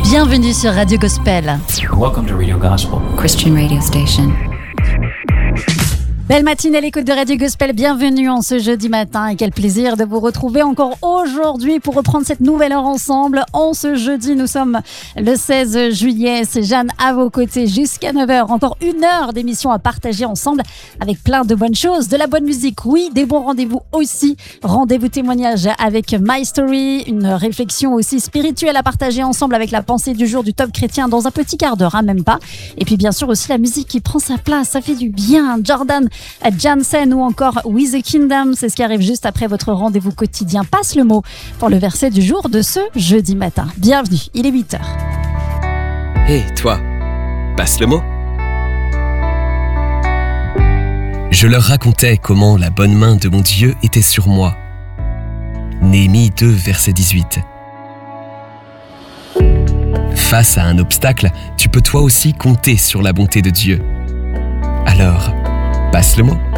Bienvenue sur Radio Gospel. Welcome to Radio Gospel, Christian radio station. Belle matinée à l'écoute de Radio Gospel, bienvenue en ce jeudi matin et quel plaisir de vous retrouver encore aujourd'hui pour reprendre cette nouvelle heure ensemble. En ce jeudi, nous sommes le 16 juillet, c'est Jeanne à vos côtés jusqu'à 9h. Encore une heure d'émission à partager ensemble avec plein de bonnes choses, de la bonne musique, oui, des bons rendez-vous aussi. Rendez-vous témoignage avec My Story, une réflexion aussi spirituelle à partager ensemble avec la pensée du jour du top chrétien dans un petit quart d'heure, même pas. Et puis bien sûr aussi la musique qui prend sa place, ça fait du bien. Jordan Jansen ou encore With the Kingdom, c'est ce qui arrive juste après votre rendez-vous quotidien. Passe le mot pour le verset du jour de ce jeudi matin. Bienvenue, il est 8h. Hé, toi, passe le mot. Je leur racontais comment la bonne main de mon Dieu était sur moi. Néhémie 2, verset 18. Face à un obstacle, tu peux toi aussi compter sur la bonté de Dieu. Alors, passe le mot.